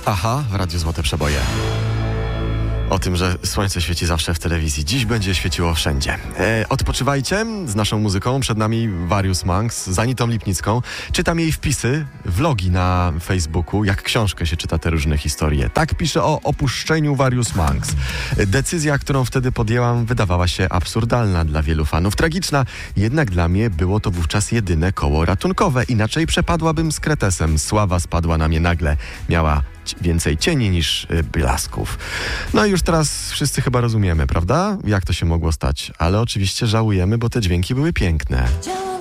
Aha, w Radiu Złote Przeboje. O tym, że słońce świeci zawsze w telewizji. Dziś będzie świeciło wszędzie. Odpoczywajcie z naszą muzyką. Przed nami Various Monks z Anitą Lipnicką. Czytam jej wpisy, vlogi na Facebooku, jak książkę się czyta te różne historie. Tak pisze o opuszczeniu Various Monks. Decyzja, którą wtedy podjęłam, wydawała się absurdalna dla wielu fanów. Tragiczna, jednak dla mnie było to wówczas jedyne koło ratunkowe. Inaczej przepadłabym z kretesem. Sława spadła na mnie nagle. Miała więcej cieni niż blasków. No i już teraz wszyscy chyba rozumiemy, prawda? Jak to się mogło stać? Ale oczywiście żałujemy, bo te dźwięki były piękne.